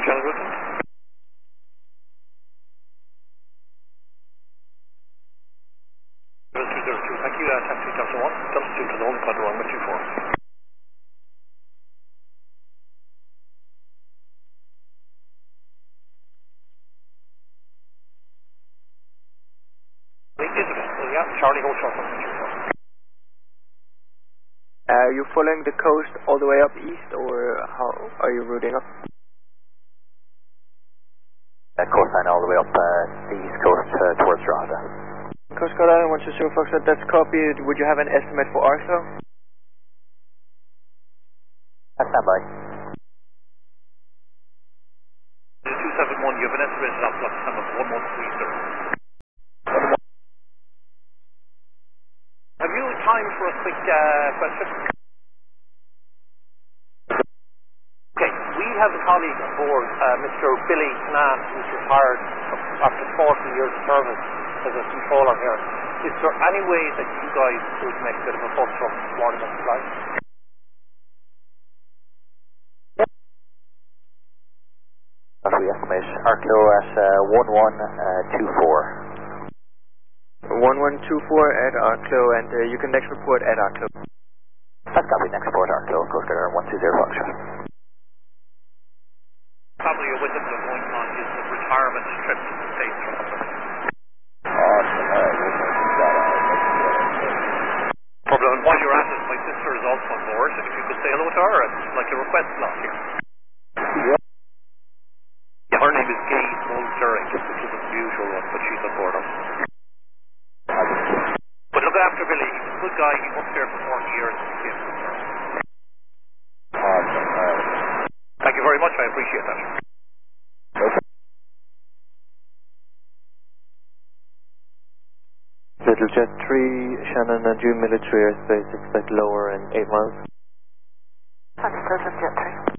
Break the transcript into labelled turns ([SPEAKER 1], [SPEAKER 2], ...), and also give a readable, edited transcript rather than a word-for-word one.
[SPEAKER 1] channel routing. Thank you, taxi Delta 1, Delta 2 to London, contact 124. Yeah, Charlie Hotel.
[SPEAKER 2] Are you following the coast all the way up east, or how are you routing up?
[SPEAKER 3] Coast line all the way up the east coast towards Drogheda.
[SPEAKER 2] Coast Guard Island 120 Foxtrot, that's copied. Would you have an estimate for Arthur?
[SPEAKER 3] Stand by.
[SPEAKER 1] 271, you have an estimated outflux time of 1130. Have you time for a quick question? Okay, we have a colleague on board, Mr. Billy Canan, who's retired after 40 years of service as a controller here. Is there any way that you guys could make a bit of a fuss from this morning on the flight?
[SPEAKER 3] We estimate Arklow at 1124.
[SPEAKER 2] 1124 at Arklow, and you can next report at Arklow.
[SPEAKER 3] That's copy, next report Arklow, Coast Guard 120 Foxtrot.
[SPEAKER 1] Probably you're with him at one on his retirement trip to the States or something. Problem, while you're at it, my sister is also on board, if you could say hello to her, it's like a request last year.
[SPEAKER 3] Yeah.
[SPEAKER 1] Her name is Gay Mulsterick, which is an unusual one, but she's on board. But look after Billy, he's a good guy, he worked there for 40 years. Thank you very much, I appreciate that.
[SPEAKER 4] Little Jet 3, Shannon and June military airspace, expect lower in 8 miles.
[SPEAKER 5] That's perfect, Jet 3.